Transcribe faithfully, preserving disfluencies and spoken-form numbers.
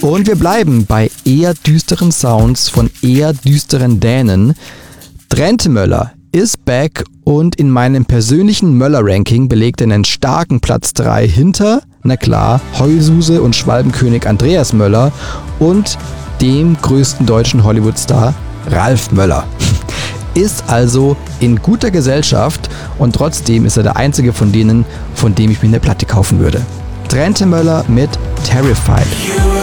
Und wir bleiben bei eher düsteren Sounds von eher düsteren Dänen. Drenthe Möller ist back und in meinem persönlichen Möller-Ranking belegt er einen starken Platz drei hinter, na klar, Heulsuse und Schwalbenkönig Andreas Möller und dem größten deutschen Hollywood-Star Ralf Möller. Ist also in guter Gesellschaft und trotzdem ist er der einzige von denen, von dem ich mir eine Platte kaufen würde. Drenthe Möller mit Terrified.